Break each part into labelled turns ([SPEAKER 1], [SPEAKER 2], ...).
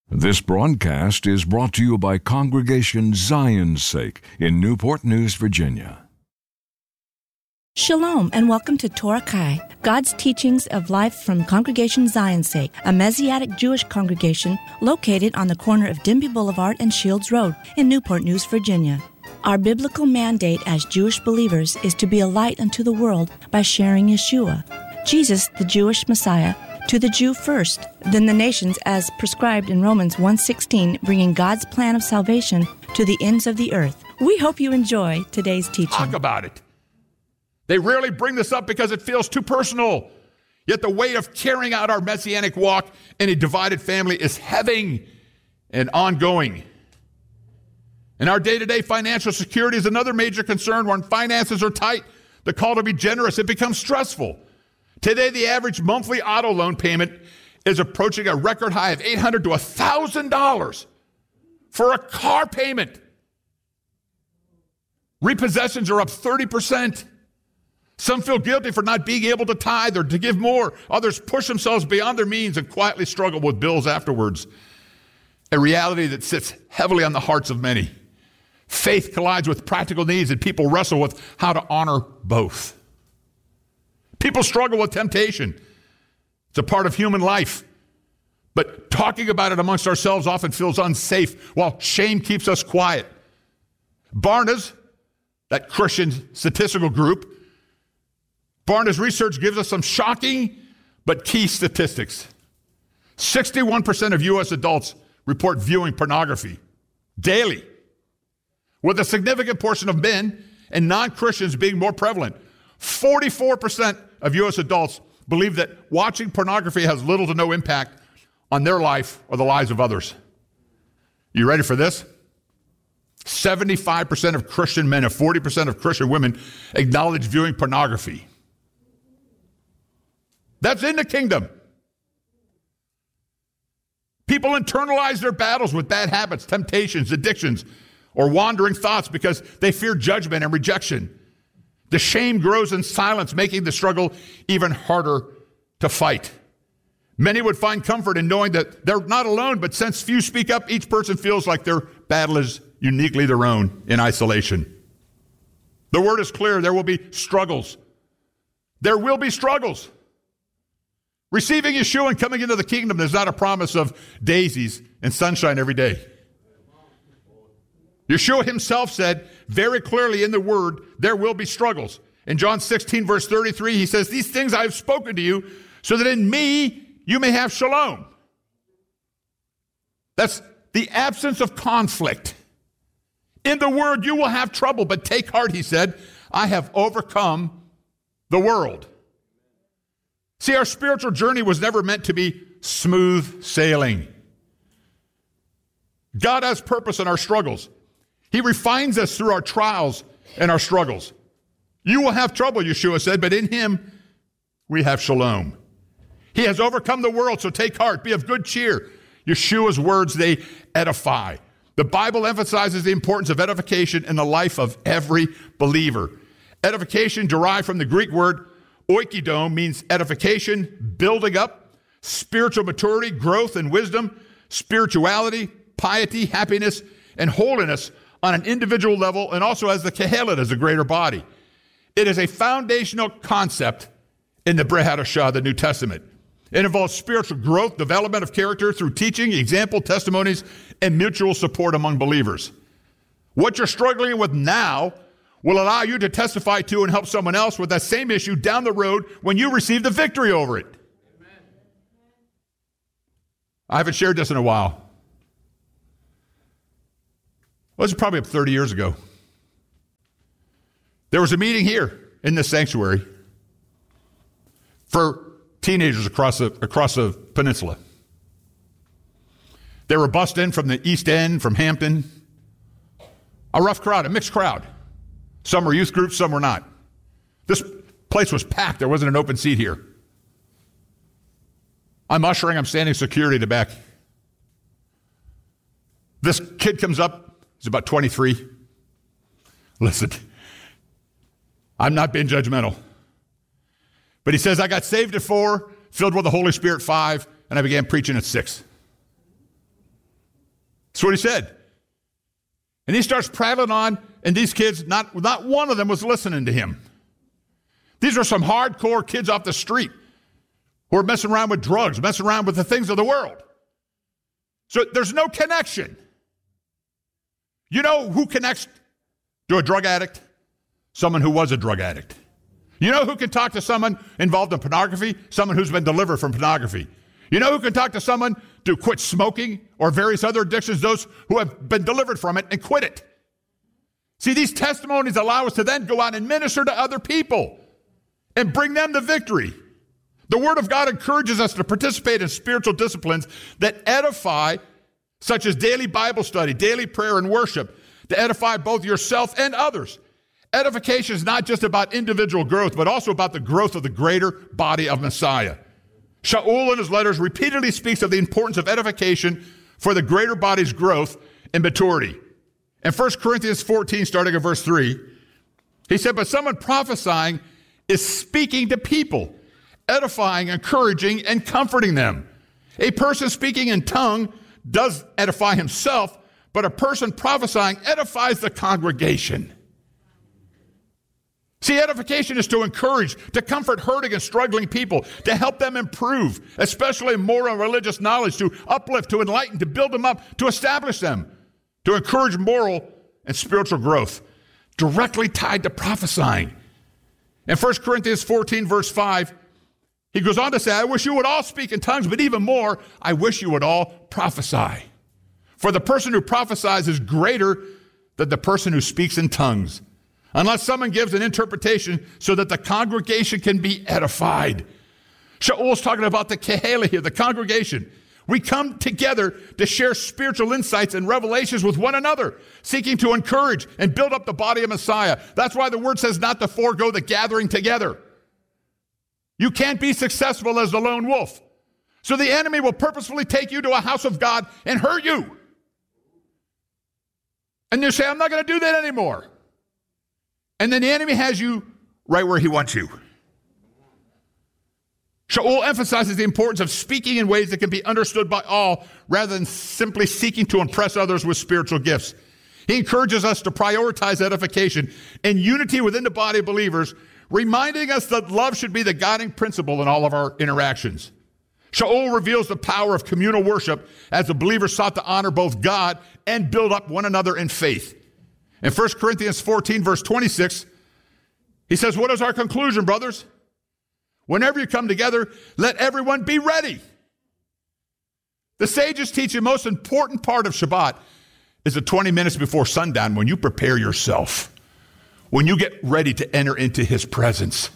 [SPEAKER 1] This broadcast is brought to you by Congregation Zion's Sake in Newport News, Virginia.
[SPEAKER 2] Shalom and welcome to Torah Kai, God's teachings of life from Congregation Zion's Sake, a Messianic Jewish congregation located on the corner of Denby Boulevard and Shields Road in Newport News, Virginia. Our biblical mandate as Jewish believers is to be a light unto the world by sharing Yeshua, Jesus, the Jewish Messiah, to the Jew first, then the nations as prescribed in Romans 1:16, bringing God's plan of salvation to the ends of the earth. We hope you enjoy today's teaching.
[SPEAKER 3] Talk about it. They rarely bring this up because it feels too personal. Yet the weight of carrying out our messianic walk in a divided family is heavy and ongoing. And our day-to-day financial security is another major concern. When finances are tight, the call to be generous, it becomes stressful. Today, the average monthly auto loan payment is approaching a record high of $800 to $1,000 for a car payment. Repossessions are up 30%. Some feel guilty for not being able to tithe or to give more. Others push themselves beyond their means and quietly struggle with bills afterwards. A reality that sits heavily on the hearts of many. Faith collides with practical needs, and people wrestle with how to honor both. People struggle with temptation. It's a part of human life. But talking about it amongst ourselves often feels unsafe, while shame keeps us quiet. Barna's, that Christian statistical group, Barna's research gives us some shocking but key statistics. 61% of U.S. adults report viewing pornography daily, with a significant portion of men and non-Christians being more prevalent. 44% of U.S. adults believe that watching pornography has little to no impact on their life or the lives of others. You ready for this? 75% of Christian men and 40% of Christian women acknowledge viewing pornography. That's in the kingdom. People internalize their battles with bad habits, temptations, addictions, or wandering thoughts because they fear judgment and rejection. The shame grows in silence, making the struggle even harder to fight. Many would find comfort in knowing that they're not alone, but since few speak up, each person feels like their battle is uniquely their own in isolation. The word is clear. There will be struggles. There will be struggles. Receiving Yeshua and coming into the kingdom is not a promise of daisies and sunshine every day. Yeshua himself said very clearly in the word, there will be struggles. In John 16, verse 33, he says, these things I have spoken to you so that in me you may have shalom. That's the absence of conflict. In the word, you will have trouble, but take heart, he said, I have overcome the world. See, our spiritual journey was never meant to be smooth sailing. God has purpose in our struggles. He refines us through our trials and our struggles. You will have trouble, Yeshua said, but in him we have shalom. He has overcome the world, so take heart, be of good cheer. Yeshua's words, they edify. The Bible emphasizes the importance of edification in the life of every believer. Edification, derived from the Greek word oikido, means edification, building up, spiritual maturity, growth and wisdom, spirituality, piety, happiness, and holiness on an individual level, and also as the Kehelet, as a greater body. It is a foundational concept in the Brit Hadashah, the New Testament. It involves spiritual growth, development of character through teaching, example, testimonies, and mutual support among believers. What you're struggling with now will allow you to testify to and help someone else with that same issue down the road when you receive the victory over it. Amen. I haven't shared this in a while. Well, this is probably up 30 years ago. There was a meeting here in this sanctuary for teenagers across the peninsula. They were bussed in from the East End, from Hampton. A rough crowd, a mixed crowd. Some were youth groups, some were not. This place was packed. There wasn't an open seat here. I'm ushering, I'm standing security in the back. This kid comes up. He's about 23. Listen, I'm not being judgmental. But he says, I got saved at 4, filled with the Holy Spirit 5, and I began preaching at 6. That's what he said. And he starts prattling on, and these kids, not one of them was listening to him. These are some hardcore kids off the street who are messing around with drugs, messing around with the things of the world. So there's no connection. You know who connects to a drug addict? Someone who was a drug addict. You know who can talk to someone involved in pornography? Someone who's been delivered from pornography. You know who can talk to someone to quit smoking or various other addictions? Those who have been delivered from it and quit it. See, these testimonies allow us to then go out and minister to other people and bring them to victory. The Word of God encourages us to participate in spiritual disciplines that edify, such as daily Bible study, daily prayer, and worship, to edify both yourself and others. Edification is not just about individual growth, but also about the growth of the greater body of Messiah. Shaul in his letters repeatedly speaks of the importance of edification for the greater body's growth and maturity. In 1 Corinthians 14, starting at verse 3, he said, but someone prophesying is speaking to people, edifying, encouraging, and comforting them. A person speaking in tongue does edify himself, but a person prophesying edifies the congregation. See, edification is to encourage, to comfort hurting and struggling people, to help them improve, especially in moral and religious knowledge, to uplift, to enlighten, to build them up, to establish them, to encourage moral and spiritual growth, directly tied to prophesying. In 1 Corinthians 14, verse 5, he goes on to say, I wish you would all speak in tongues, but even more, I wish you would all prophesy. For the person who prophesies is greater than the person who speaks in tongues, unless someone gives an interpretation so that the congregation can be edified. Shaul's talking about the Kehala here, the congregation. We come together to share spiritual insights and revelations with one another, seeking to encourage and build up the body of Messiah. That's why the word says not to forego the gathering together. You can't be successful as the lone wolf. So the enemy will purposefully take you to a house of God and hurt you. And you say, I'm not going to do that anymore. And then the enemy has you right where he wants you. Shaul emphasizes the importance of speaking in ways that can be understood by all rather than simply seeking to impress others with spiritual gifts. He encourages us to prioritize edification and unity within the body of believers, reminding us that love should be the guiding principle in all of our interactions. Shaul reveals the power of communal worship as the believers sought to honor both God and build up one another in faith. In 1 Corinthians 14, verse 26, he says, what is our conclusion, brothers? Whenever you come together, let everyone be ready. The sages teach the most important part of Shabbat is the 20 minutes before sundown when you prepare yourself, when you get ready to enter into his presence.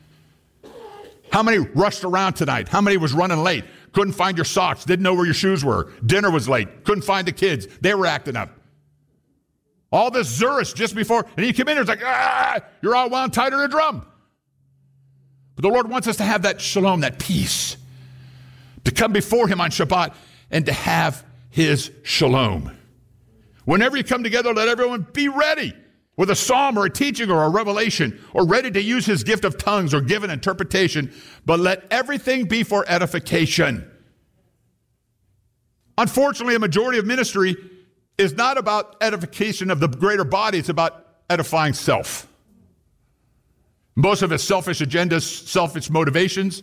[SPEAKER 3] How many rushed around tonight? How many was running late? Couldn't find your socks, didn't know where your shoes were. Dinner was late, couldn't find the kids. They were acting up. All this Zurich just before, and you come in, it's like, you're all wound tighter than a drum. But the Lord wants us to have that shalom, that peace, to come before him on Shabbat and to have his shalom. Whenever you come together, let everyone be ready with a psalm or a teaching or a revelation, or ready to use his gift of tongues or give an interpretation, but let everything be for edification. Unfortunately, a majority of ministry is not about edification of the greater body, it's about edifying self. Most of it's selfish agendas, selfish motivations.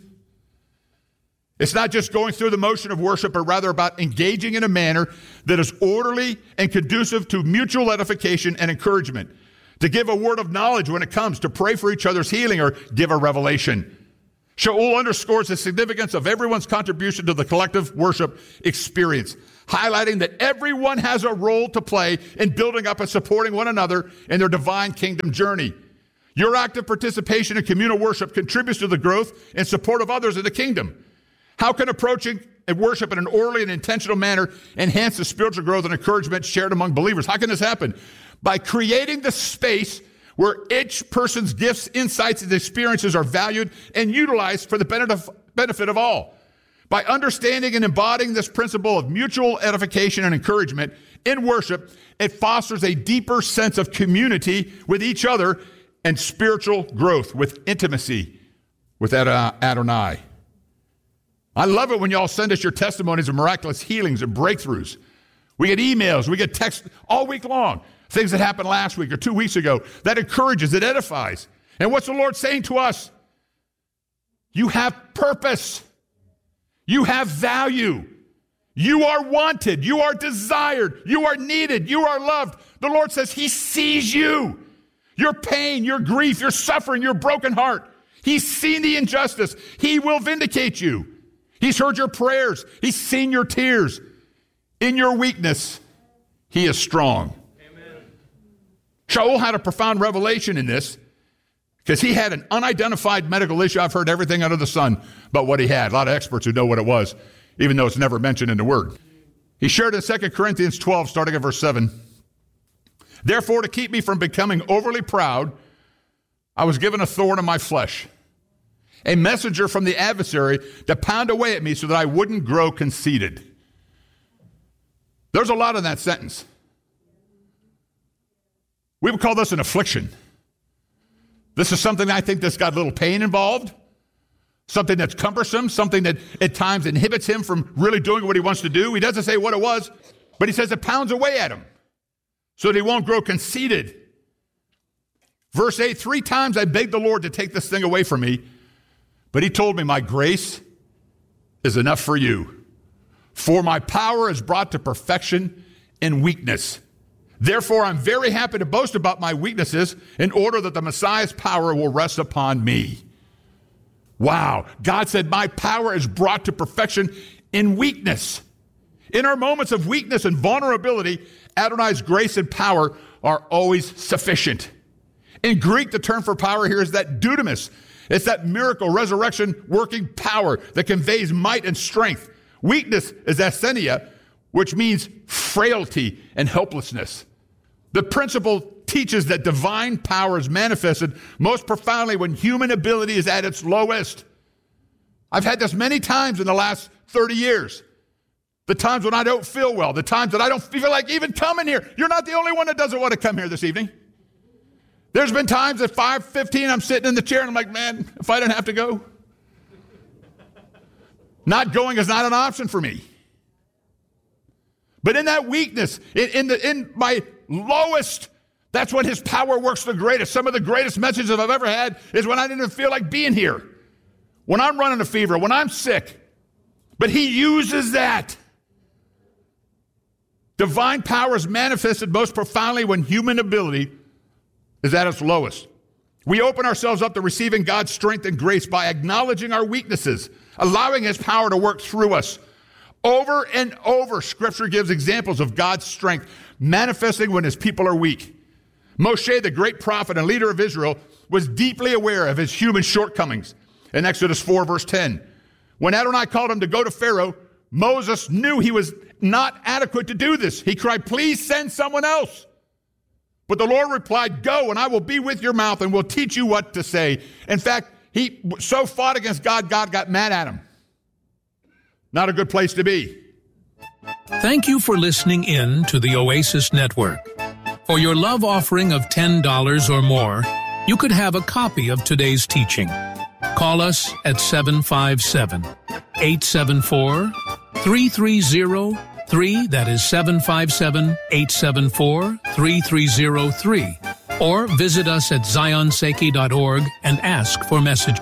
[SPEAKER 3] It's not just going through the motion of worship, but rather about engaging in a manner that is orderly and conducive to mutual edification and encouragement, to give a word of knowledge when it comes, to pray for each other's healing or give a revelation. Shaul underscores the significance of everyone's contribution to the collective worship experience, highlighting that everyone has a role to play in building up and supporting one another in their divine kingdom journey. Your active participation in communal worship contributes to the growth and support of others in the kingdom. How can approaching and worship in an orderly and intentional manner enhance the spiritual growth and encouragement shared among believers? How can this happen? By creating the space where each person's gifts, insights, and experiences are valued and utilized for the benefit of all. By understanding and embodying this principle of mutual edification and encouragement in worship, it fosters a deeper sense of community with each other and spiritual growth with intimacy with Adonai. I love it when y'all send us your testimonies of miraculous healings and breakthroughs. We get emails, we get texts all week long. Things that happened last week or 2 weeks ago that encourages, that edifies. And what's the Lord saying to us? You have purpose. You have value. You are wanted. You are desired. You are needed. You are loved. The Lord says he sees you. Your pain, your grief, your suffering, your broken heart. He's seen the injustice. He will vindicate you. He's heard your prayers. He's seen your tears. In your weakness, he is strong. Amen. Shaul had a profound revelation in this because he had an unidentified medical issue. I've heard everything under the sun about what he had. A lot of experts who know what it was, even though it's never mentioned in the Word. He shared in 2 Corinthians 12, starting at verse 7. Therefore, to keep me from becoming overly proud, I was given a thorn in my flesh, a messenger from the adversary to pound away at me so that I wouldn't grow conceited. There's a lot in that sentence. We would call this an affliction. This is something I think that's got a little pain involved, something that's cumbersome, something that at times inhibits him from really doing what he wants to do. He doesn't say what it was, but he says it pounds away at him so that he won't grow conceited. Verse 8, 3 times I begged the Lord to take this thing away from me, but he told me, my grace is enough for you. For my power is brought to perfection in weakness. Therefore, I'm very happy to boast about my weaknesses in order that the Messiah's power will rest upon me. Wow. God said, my power is brought to perfection in weakness. In our moments of weakness and vulnerability, Adonai's grace and power are always sufficient. In Greek, the term for power here is that dunamis. It's that miracle, resurrection, working power that conveys might and strength. Weakness is asthenia, which means frailty and helplessness. The principle teaches that divine power is manifested most profoundly when human ability is at its lowest. I've had this many times in the last 30 years. The times when I don't feel well, the times that I don't feel like even coming here. You're not the only one that doesn't want to come here this evening. There's been times at 5:15 I'm sitting in the chair and I'm like, man, if I didn't have to go. Not going is not an option for me. But in that weakness, in my lowest, that's when his power works the greatest. Some of the greatest messages I've ever had is when I didn't even feel like being here. When I'm running a fever, when I'm sick. But he uses that. Divine power is manifested most profoundly when human ability is at its lowest. We open ourselves up to receiving God's strength and grace by acknowledging our weaknesses, allowing his power to work through us. Over and over, Scripture gives examples of God's strength manifesting when his people are weak. Moshe, the great prophet and leader of Israel, was deeply aware of his human shortcomings. In Exodus 4, verse 10, when Adonai called him to go to Pharaoh, Moses knew he was not adequate to do this. He cried, please send someone else. But the Lord replied, go, and I will be with your mouth and will teach you what to say. In fact, he so fought against God, God got mad at him. Not a good place to be.
[SPEAKER 4] Thank you for listening in to the Oasis Network. For your love offering of $10 or more, you could have a copy of today's teaching. Call us at 757-874-3303. That is 757-874-3303. Or visit us at zionseki.org and ask for message.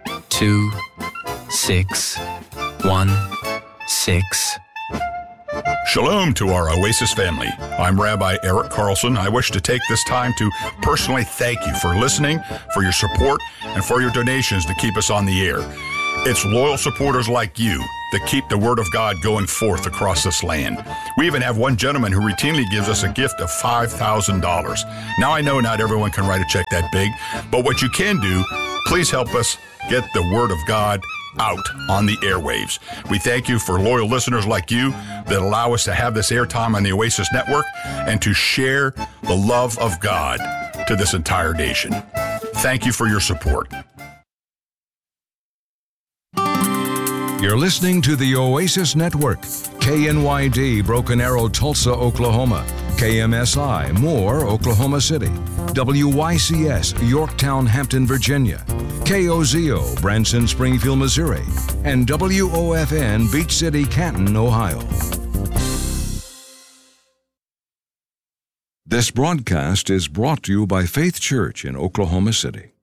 [SPEAKER 5] 2616.
[SPEAKER 6] Shalom to our Oasis family. I'm Rabbi Eric Carlson. I wish to take this time to personally thank you for listening, for your support, and for your donations to keep us on the air. It's loyal supporters like you that keep the Word of God going forth across this land. We even have one gentleman who routinely gives us a gift of $5,000. Now, I know not everyone can write a check that big, but what you can do, please help us get the Word of God out on the airwaves. We thank you for loyal listeners like you that allow us to have this airtime on the Oasis Network and to share the love of God to this entire nation. Thank you for your support.
[SPEAKER 1] You're listening to the Oasis Network, KNYD, Broken Arrow, Tulsa, Oklahoma, KMSI, Moore, Oklahoma City, WYCS, Yorktown, Hampton, Virginia, KOZO, Branson, Springfield, Missouri, and WOFN, Beach City, Canton, Ohio. This broadcast is brought to you by Faith Church in Oklahoma City.